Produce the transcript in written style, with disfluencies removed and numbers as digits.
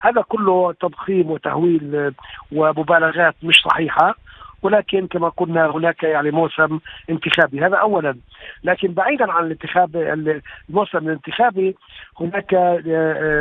هذا كله تضخيم وتهويل ومبالغات مش صحيحة. ولكن كما قلنا هناك يعني موسم انتخابي، هذا أولا. لكن بعيدا عن الانتخاب، الموسم الانتخابي، هناك